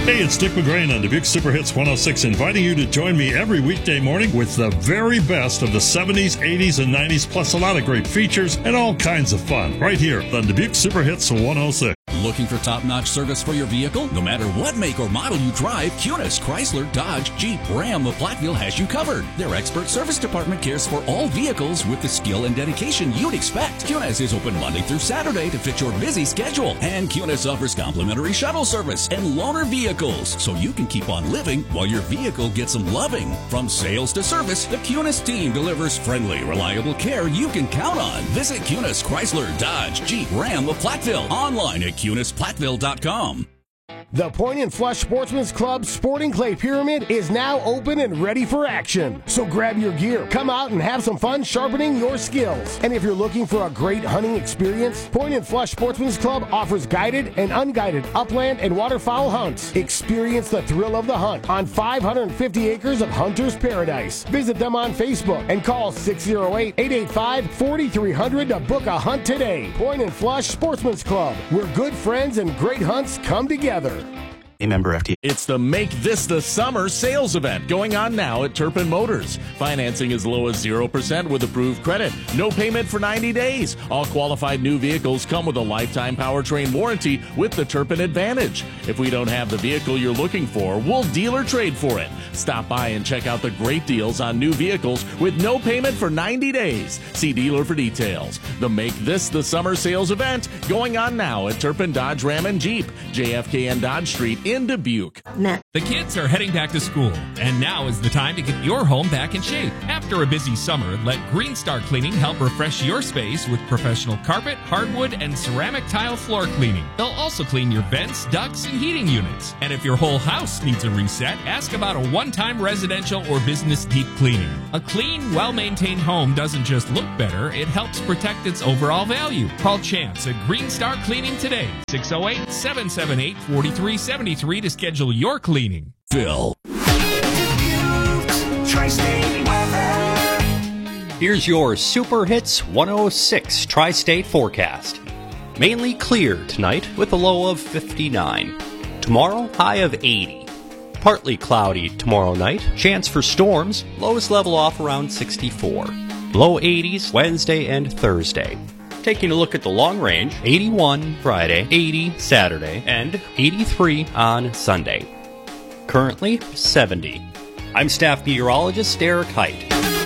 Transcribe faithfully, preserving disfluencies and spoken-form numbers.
Hey, it's Dick McGrain on Dubuque Super Hits one oh six, inviting you to join me every weekday morning with the very best of the seventies, eighties, and nineties, plus a lot of great features and all kinds of fun, right here on Dubuque Super Hits one oh six. Looking for top-notch service for your vehicle? No matter what make or model you drive, Cunis, Chrysler, Dodge, Jeep, Ram, of Platteville has you covered. Their expert service department cares for all vehicles with the skill and dedication you'd expect. Cunis is open Monday through Saturday to fit your busy schedule. And Cunis offers complimentary shuttle service and loaner vehicles, so you can keep on living while your vehicle gets some loving. From sales to service, the Cunis team delivers friendly, reliable care you can count on. Visit Cunis, Chrysler, Dodge, Jeep, Ram of Platteville online at cunis platteville dot com. The Point and Flush Sportsman's Club Sporting Clay Pyramid is now open and ready for action. So grab your gear, come out and have some fun sharpening your skills. And if you're looking for a great hunting experience, Point and Flush Sportsman's Club offers guided and unguided upland and waterfowl hunts. Experience the thrill of the hunt on five hundred fifty acres of hunter's paradise. Visit them on Facebook and call six oh eight, eight eight five, four three zero zero to book a hunt today. Point and Flush Sportsman's Club, where good friends and great hunts come together. A member F D A. It's the Make This the Summer sales event going on now at Turpin Motors. Financing as low as zero percent with approved credit. No payment for ninety days. All qualified new vehicles come with a lifetime powertrain warranty with the Turpin Advantage. If we don't have the vehicle you're looking for, we'll dealer trade for it. Stop by and check out the great deals on new vehicles with no payment for ninety days. See dealer for details. The Make This the Summer sales event going on now at Turpin Dodge Ram and Jeep, J F K and Dodge Street in Dubuque. The kids are heading back to school, and now is the time to get your home back in shape. After a busy summer, let Green Star Cleaning help refresh your space with professional carpet, hardwood, and ceramic tile floor cleaning. They'll also clean your vents, ducts, and heating units. And if your whole house needs a reset, ask about a one-time residential or business deep cleaning. A clean, well-maintained home doesn't just look better, it helps protect its overall value. Call Chance at Green Star Cleaning today, six oh eight, seven seven eight, four three seven three to schedule your cleaning. Phil. Here's your Super Hits one oh six Tri-State forecast. Mainly clear tonight with a low of fifty-nine. Tomorrow, high of eighty. Partly cloudy tomorrow night. Chance for storms. Lows level off around sixty-four. Low eighties Wednesday and Thursday. Taking a look at the long range, eighty-one Friday, eighty Saturday, and eighty-three on Sunday. Currently, seventy. I'm staff meteorologist Eric Height.